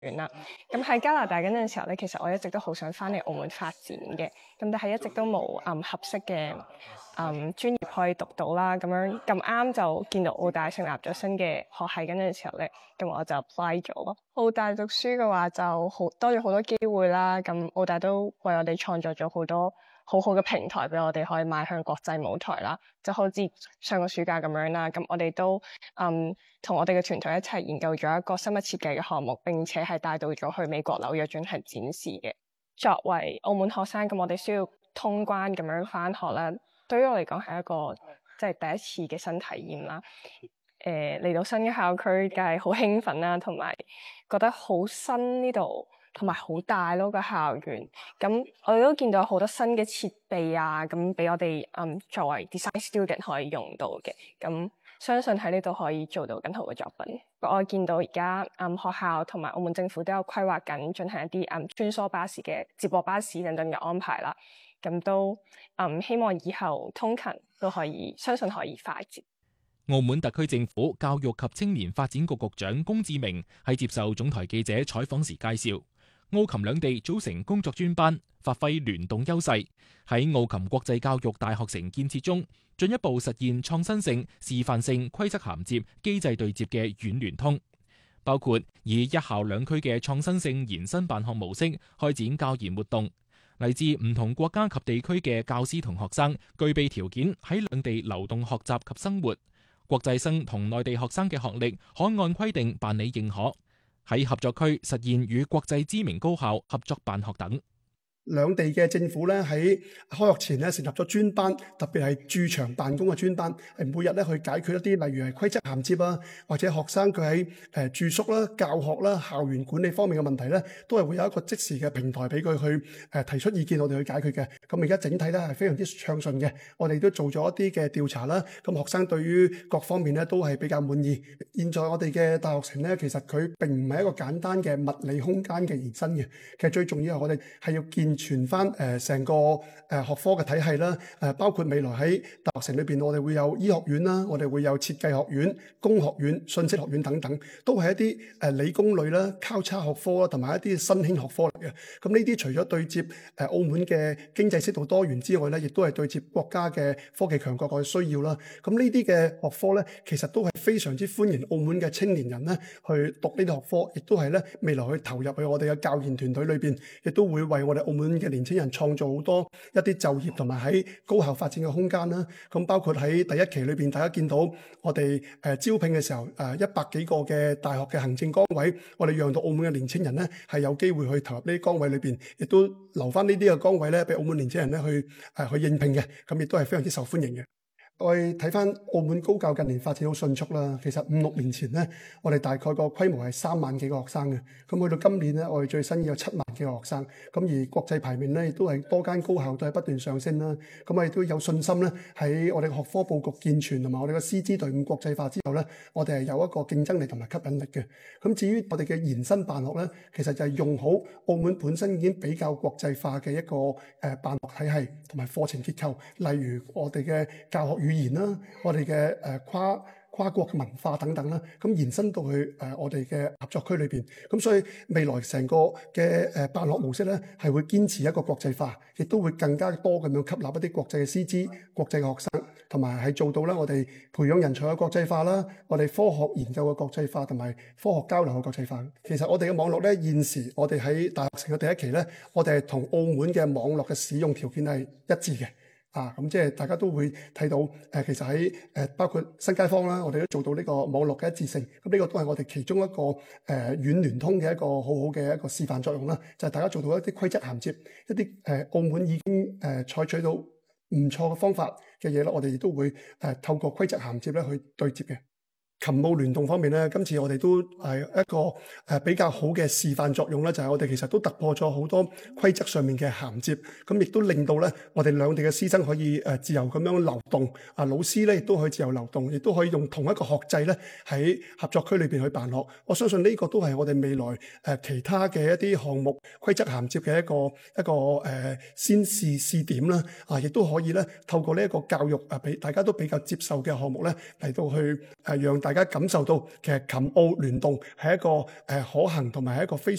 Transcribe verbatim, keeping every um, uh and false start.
員啦。咁喺加拿大嗰陣時候咧，其實我一直都好想翻嚟澳門發展嘅，咁但係一直都冇嗯合適嘅嗯專業可以讀到啦。咁樣咁啱就見到澳大成立咗新嘅學系嗰陣時候咧，咁我就 apply 咗咯。澳大讀書嘅話就好多咗好多機會啦。咁澳大都為我哋創造咗好多好好嘅平台俾我哋可以邁向國際舞台啦，就好似上個暑假咁樣啦。咁我哋都嗯同我哋嘅團隊一齊研究咗一個生物設計嘅項目，並且係帶到咗去美國紐約進行展示嘅。作為澳門學生，咁我哋需要通關咁樣返學啦。對於我嚟講係一個即係第一次嘅新體驗啦。誒、呃、嚟到新嘅校區，梗係好興奮啦，同埋覺得好新呢度。同埋好大咯個校園，咁我哋都見到好多新嘅設備啊，咁俾我哋嗯作為 design student 可以用到嘅，咁相信喺呢度可以做到更好嘅作品。我見到而家嗯學校同埋澳門政府都有規劃緊進行一啲嗯穿梭巴士嘅接駁巴士等等嘅安排啦，咁都嗯希望以後通勤都可以，相信可以快捷。 澳門特區政府教育及青年發展局局長龔志明喺接受總台記者採訪時介紹，澳琴兩地組成工作專班，發揮聯動優勢，喺澳琴國際教育大學城建設中，進一步實現創新性、示範性規則銜接、機制對接嘅軟聯通，包括以一校兩區嘅創新性延伸辦學模式開展教研活動，嚟自唔同國家及地區嘅教師同學生具備條件喺兩地流動學習及生活，國際生同內地學生嘅學歷可按規定辦理認可。喺合作區實現與國際知名高校合作辦學等。 兩地嘅政府咧喺開學前咧成立咗專班，特別係駐場辦公嘅專班，係每日咧去解決一啲例如係規則銜接啊，或者學生佢喺誒住宿啦、教學啦、校園管理方面嘅問題咧，都係會有一個即時嘅平台俾佢去誒提出意見，我哋去解決嘅。咁而家整體咧係非常之暢順嘅，我哋都做咗一啲嘅調查啦。咁學生對於各方面咧都係比較滿意。現在我哋嘅大學城咧，其實佢並唔係一個簡單嘅物理空間嘅延伸嘅，其實最重要係我哋係要建全翻誒成個誒學科嘅體系啦，誒包括未來喺大學城裏邊，我哋會有醫學院啦，我哋會有設計學院、工學院、信息學院等等，都係一啲誒理工類啦、交叉學科啦，同埋一啲新興學科嚟嘅。咁呢啲除咗對接誒澳門嘅經濟適度多元之外咧，亦都係對接國家嘅科技強國嘅需要啦。咁呢啲嘅學科咧，其實都係非常之歡迎澳門嘅青年人咧去讀呢啲學科，亦都係咧未來去投入去我哋嘅教研團隊裏邊，亦都會為我哋澳門嘅年輕人創造好多一啲就業同埋喺高校發展嘅空間啦。咁包括喺第一期裏邊，大家見到我哋誒招聘嘅時候，誒一百幾個嘅大學嘅行政崗位，我哋讓到澳門嘅年輕人咧係有機會去投入呢啲崗位裏邊，亦都留翻呢啲嘅崗位咧俾澳門年輕人咧去誒去應聘嘅，咁亦都係非常之受歡迎嘅。我哋睇翻澳門高教近年發展好迅速啦，其實五六年前咧，我哋大概個規模係三萬幾個學生嘅，咁去到今年咧，我哋最新有七萬幾個學生，咁而國際排名咧亦都係多間高校都係不斷上升啦，咁我哋都有信心咧喺我哋學科佈局健全同埋我哋嘅師資隊伍國際化之後咧，我哋係有一個競爭力同埋吸引力嘅。咁至於我哋嘅延伸辦學咧，其實就係用好澳門本身已經比較國際化嘅一個誒辦學體系同埋課程結構，例如我哋嘅教學語言啦，我哋嘅誒跨跨國嘅文化等等啦，咁延伸到去誒我哋嘅合作區裏邊，咁所以未來成個嘅誒辦學模式咧，係會堅持一個國際化，亦都會更加多咁樣吸納一啲國際嘅師資、國際嘅學生，同埋係做到咧我哋培養人才嘅國際化啦，我哋科學研究嘅國際化同埋科學交流嘅國際化。其實我哋嘅網絡咧，現時我哋喺大學城嘅第一期咧，我哋係同澳門嘅網絡嘅使用條件係一致嘅。啊，咁即係大家都會睇到，誒、呃、其實喺誒、呃、包括新街坊啦，我哋都做到呢個網絡嘅一致性。咁呢個都係我哋其中一個誒軟聯通嘅一個好好嘅一個示範作用啦。就係、是、大家做到一啲規則銜接，一啲誒、呃、澳門已經誒、呃、採取到唔錯嘅方法嘅嘢啦，我哋亦都會誒、呃、透過規則銜接咧去對接嘅。琴務聯動方面咧，今次我哋都係一個誒比較好嘅示範作用咧，就係、是、我哋其實都突破咗好多規則上面嘅銜接，咁亦都令到咧我哋兩地嘅師生可以誒自由咁樣流動，啊老師咧亦都可以自由流動，亦都可以用同一個學制咧喺合作區裏邊去辦學。我相信呢個都係我哋未來誒其他嘅一啲項目規則銜接嘅一個一個誒、呃、先試試點啦，啊亦都可以咧透過呢一個教育啊俾大家都比較接受嘅項目咧嚟到去誒讓大家感受到其實琴澳聯動係一個誒可行同埋係一個非